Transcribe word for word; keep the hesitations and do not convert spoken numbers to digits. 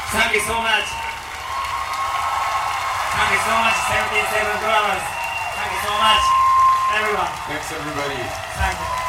Thank you so much. Thank you so much, seventy-seven Drummers. Thank you so much, everyone. Thanks, everybody. Thank you.